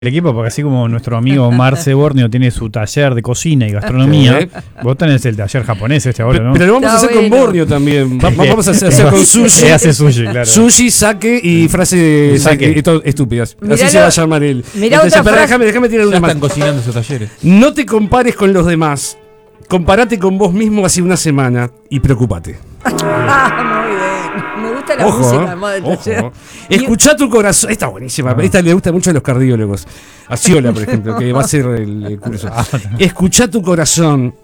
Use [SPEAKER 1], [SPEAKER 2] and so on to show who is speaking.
[SPEAKER 1] el equipo, porque así como nuestro amigo Marce Borneo tiene su taller de cocina y gastronomía, vos tenés el taller japonés ahora, ¿no?
[SPEAKER 2] Pero lo vamos a hacer con Borneo también. Vamos a hacer con sushi.
[SPEAKER 1] Hace sushi, claro.
[SPEAKER 2] Sushi, sake y frases estúpidas.
[SPEAKER 3] Mirá
[SPEAKER 2] así se va a llamar él.
[SPEAKER 3] Entonces,
[SPEAKER 2] déjame tirar una más.
[SPEAKER 4] Están cocinando esos talleres.
[SPEAKER 2] No te compares con los demás. Comparate con vos mismo hace una semana y preocupate.
[SPEAKER 3] Muy bien. Me gusta la música más del taller.
[SPEAKER 2] Escuchá tu corazón. Esta es buenísima. Esta le gusta mucho a los cardiólogos. A Ciola, por ejemplo, que va a ser el curso. Escuchá tu corazón